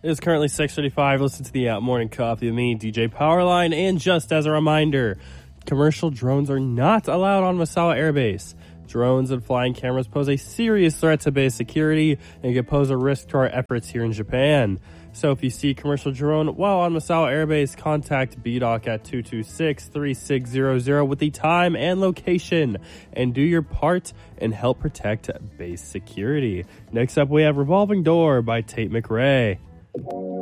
It is currently 6:35. Listen to the Morning Coffee with me, DJ Powerline. And just as a reminder, commercial drones are not allowed on Misawa Air Base. Drones and flying cameras pose a serious threat to base security and can pose a risk to our efforts here in Japan. So if you see a commercial drone while on Misawa Air Base, contact BDOC at 226-3600 with the time and location and do your part and help protect base security. Next up, we have Revolving Door by Tate McRae.